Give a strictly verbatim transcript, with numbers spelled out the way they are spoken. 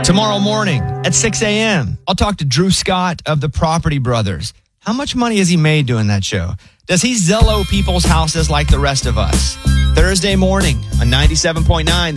Tomorrow morning at six a.m., I'll talk to Drew Scott of the Property Brothers. How much money has he made doing that show? Does he Zello people's houses like the rest of us? Thursday morning on ninety-seven point nine.